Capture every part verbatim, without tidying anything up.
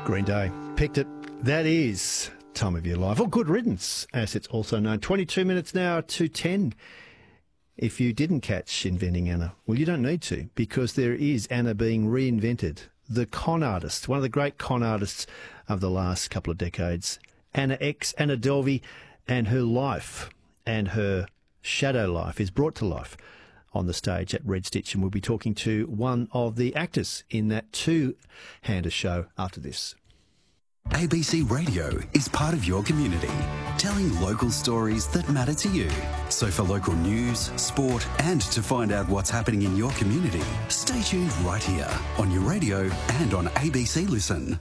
Green Day picked it. That is Time of Your Life, or Good Riddance, as it's also known. twenty-two minutes now to ten. If you didn't catch Inventing Anna, well, you don't need to, because there is Anna being reinvented. The con artist, one of the great con artists of the last couple of decades, Anna X, Anna Delvey, and her life and her shadow life is brought to life on the stage at Red Stitch, and we'll be talking to one of the actors in that two-hander show after this. A B C Radio is part of your community, telling local stories that matter to you. So for local news, sport, and to find out what's happening in your community, stay tuned right here on your radio and on A B C Listen.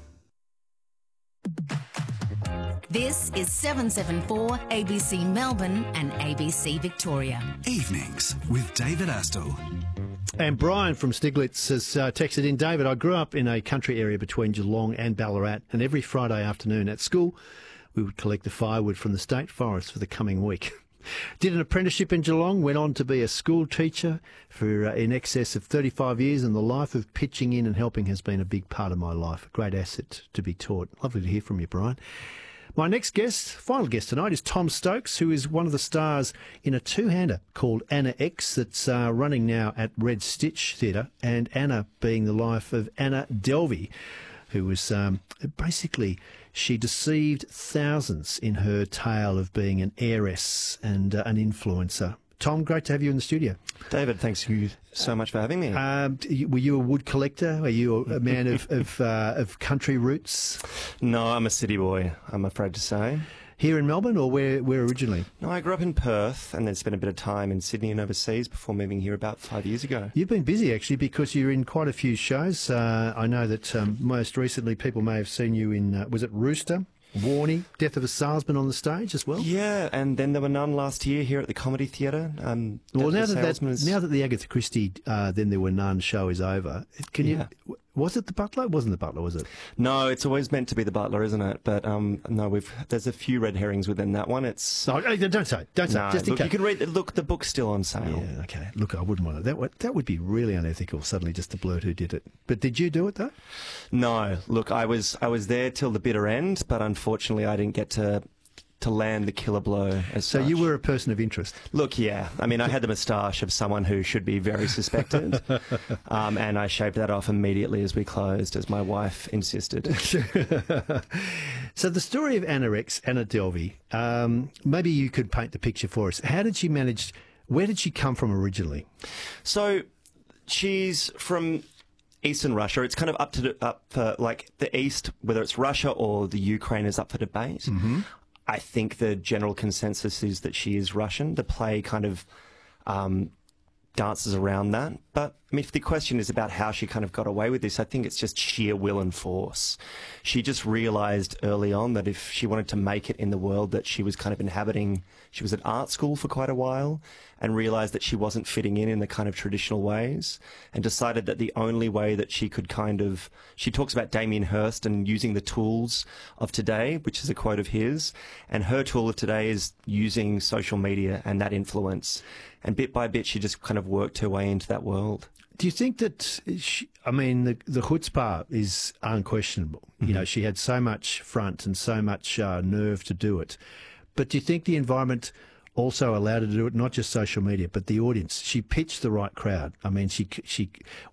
This is seven seven four A B C Melbourne and A B C Victoria. Evenings with David Astle. And Brian from Stiglitz has uh, texted in, David, I grew up in a country area between Geelong and Ballarat, and every Friday afternoon at school we would collect the firewood from the state forest for the coming week. Did an apprenticeship in Geelong, went on to be a school teacher for uh, in excess of thirty-five years, and the life of pitching in and helping has been a big part of my life, a great asset to be taught. Lovely to hear from you, Brian. My next guest, final guest tonight, is Tom Stokes, who is one of the stars in a two-hander called Anna X that's uh, running now at Red Stitch Theatre, and Anna being the life of Anna Delvey, who was um, basically, she deceived thousands in her tale of being an heiress and uh, an influencer. Tom, great to have you in the studio. David, thanks you so much for having me. Um, were you a wood collector? Were you a man of of, uh, of country roots? No, I'm a city boy, I'm afraid to say. Here in Melbourne, or where, where originally? No, I grew up in Perth and then spent a bit of time in Sydney and overseas before moving here about five years ago. You've been busy, actually, because you're in quite a few shows. Uh, I know that um, most recently people may have seen you in, uh, was it Rooster? Warnie, Death of a Salesman on the stage as well? Yeah, and then there were none last year here at the Comedy Theatre. Um, well, now Death of that, a that, Salesman is... now that the Agatha Christie uh, Then There Were None show is over, can you... Yeah. Was it The Butler? It wasn't The Butler, was it? No, it's always meant to be The Butler, isn't it? But um, no, we've there's a few red herrings within that one. It's no, don't say, don't say. No, just in look, case. you can read. Look, the book's still on sale. Yeah, okay. Look, I wouldn't want it. That would that would be really unethical. Suddenly, just to blurt who did it. But did you do it though? No. Look, I was I was there till the bitter end, but unfortunately, I didn't get to. to land the killer blow as So such. you were a person of interest? Look, yeah. I mean, I had the moustache of someone who should be very suspected, um, and I shaved that off immediately as we closed, as my wife insisted. So the story of Anna X, Anna Delvey, um, maybe you could paint the picture for us. How did she manage, where did she come from originally? So she's from Eastern Russia. It's kind of up to the, up for, like, the East, whether it's Russia or the Ukraine is up for debate. Mm-hmm. I think the general consensus is that she is Russian. The play kind of um, dances around that. But, I mean, if the question is about how she kind of got away with this, I think it's just sheer will and force. She just realised early on that if she wanted to make it in the world that she was kind of inhabiting, she was at art school for quite a while, and realised that she wasn't fitting in in the kind of traditional ways, and decided that the only way that she could kind of... She talks about Damien Hirst and using the tools of today, which is a quote of his, and her tool of today is using social media and that influence. And bit by bit, she just kind of worked her way into that world. Do you think that, she, I mean, the, the chutzpah is unquestionable. Mm-hmm. You know, she had so much front and so much uh, nerve to do it. But do you think the environment also allowed her to do it, not just social media, but the audience? She pitched the right crowd. I mean, she she